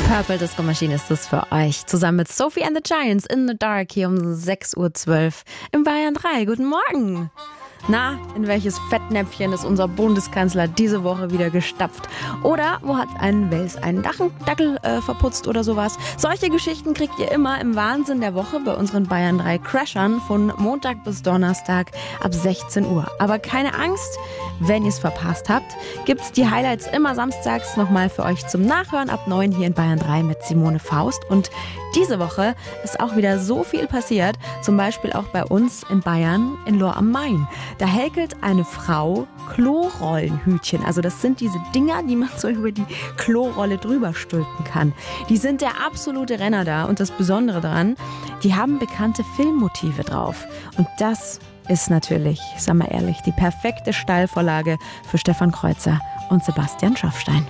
Purple Disco Machine ist es für euch. Zusammen mit Sophie and the Giants in the Dark hier um 6.12 Uhr im Bayern 3. Guten Morgen! Na, in welches Fettnäpfchen ist unser Bundeskanzler diese Woche wieder gestapft? Oder wo hat ein Wels einen Dackel verputzt oder sowas? Solche Geschichten kriegt ihr immer im Wahnsinn der Woche bei unseren Bayern 3 Crashern von Montag bis Donnerstag ab 16 Uhr. Aber keine Angst, wenn ihr es verpasst habt, gibt's die Highlights immer samstags nochmal für euch zum Nachhören ab 9 hier in Bayern 3 mit Simone Faust. Und diese Woche ist auch wieder so viel passiert, zum Beispiel auch bei uns in Bayern in Lohr am Main. Da häkelt eine Frau Klorollenhütchen. Also das sind diese Dinger, die man so über die Klorolle drüber stülpen kann. Die sind der absolute Renner da. Und das Besondere daran, die haben bekannte Filmmotive drauf. Und das ist natürlich, sagen wir ehrlich, die perfekte Steilvorlage für Stefan Kreuzer und Sebastian Schaffstein.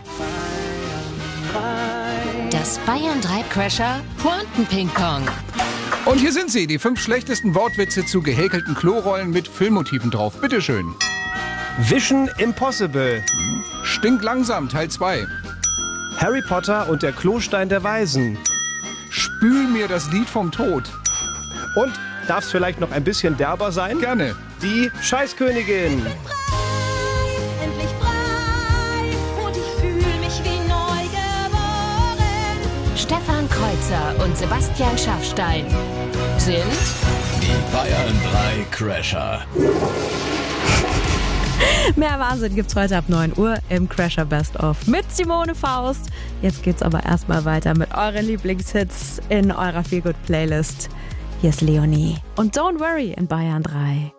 Das Bayern 3 Crasher Pointen-Ping-Pong. Und hier sind sie, die 5 schlechtesten Wortwitze zu gehäkelten Klorollen mit Filmmotiven drauf. Bitteschön. Vision Impossible. Stinklangsam, Teil 2. Harry Potter und der Klostein der Weisen. Spül mir das Lied vom Tod. Und, darf's vielleicht noch ein bisschen derber sein? Gerne. Die Scheißkönigin. Endlich frei und ich fühle mich wie neu geboren. Stefan Kreuzer und Sebastian Schaffstein sind Die Bayern 3 Crasher. Mehr Wahnsinn gibt's heute ab 9 Uhr im Crasher Best of mit Simone Faust. Jetzt geht's aber erstmal weiter mit euren Lieblingshits in eurer Feelgood Playlist. Hier ist Leonie und Don't Worry in Bayern 3.